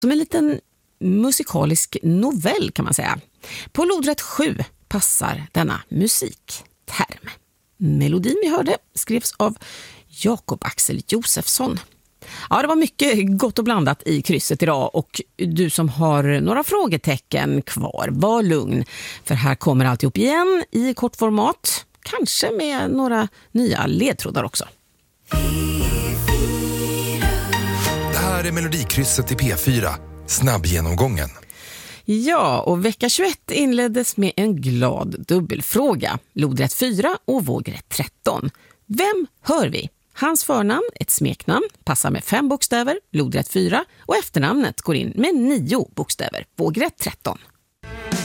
Som en liten musikalisk novell kan man säga. På lodrätt 7 passar denna musikterm. Melodin vi hörde skrevs av Jakob Axel Josefsson. Ja, det var mycket gott och blandat i krysset idag, och du som har några frågetecken kvar, var lugn. För här kommer alltihop igen i kortformat, kanske med några nya ledtrådar också. Det här är Melodikrysset i P4, snabbgenomgången. Ja, och vecka 21 inleddes med en glad dubbelfråga. Lodrätt 4 och vågrätt 13. Vem hör vi? Hans förnamn, ett smeknamn, passar med 5 bokstäver, lodrätt 4, och efternamnet går in med 9 bokstäver, vågrätt 13.